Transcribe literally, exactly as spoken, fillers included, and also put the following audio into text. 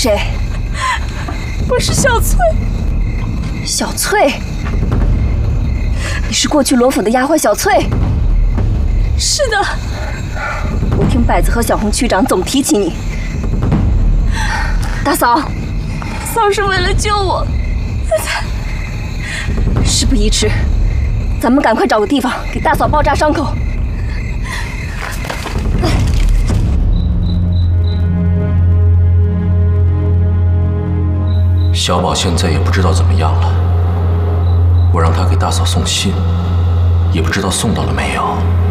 谁？ 我是小翠。 小翠？你是过去罗府的丫鬟小翠？ 是的。 我听百子和小红区长总提起你。大嫂， 嫂是为了救我，才…… 事不宜迟，咱们赶快找个地方给大嫂包扎伤口。 小宝现在也不知道怎么样了，我让他给大嫂送信，也不知道送到了没有。